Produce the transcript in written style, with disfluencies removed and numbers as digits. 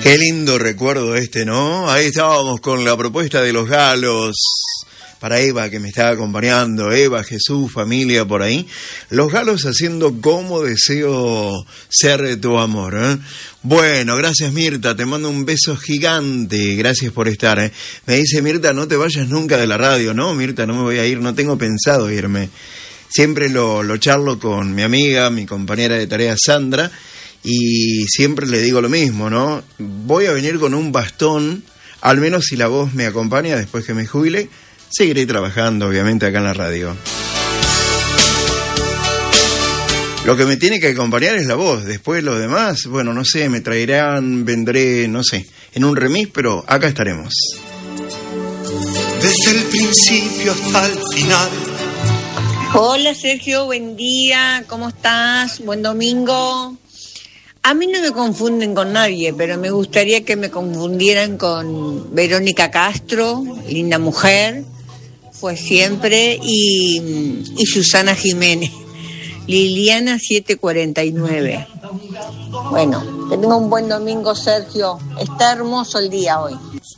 Qué lindo recuerdo ¿no? Ahí estábamos con la propuesta de los galos. Para Eva, que me estaba acompañando, Eva, Jesús, familia por ahí. Los galos haciendo Como deseo ser tu amor, ¿eh? Bueno, gracias Mirta, te mando un beso gigante, gracias por estar, ¿eh? Me dice Mirta, no te vayas nunca de la radio. No, Mirta, no me voy a ir, no tengo pensado irme. Siempre lo charlo con mi amiga, mi compañera de tarea Sandra, y siempre le digo lo mismo, ¿no? Voy a venir con un bastón, al menos si la voz me acompaña después que me jubile. Seguiré trabajando, obviamente, acá en la radio. Lo que me tiene que acompañar es la voz. Después lo demás, bueno, no sé, me traerán, vendré, no sé, en un remis, pero acá estaremos. Desde el principio hasta el final. Hola Sergio, buen día, ¿cómo estás? Buen domingo. A mí no me confunden con nadie, pero me gustaría que me confundieran con Verónica Castro, linda mujer, fue siempre, y Susana Jiménez. Liliana 749. Bueno, que tenga un buen domingo, Sergio. Está hermoso el día hoy.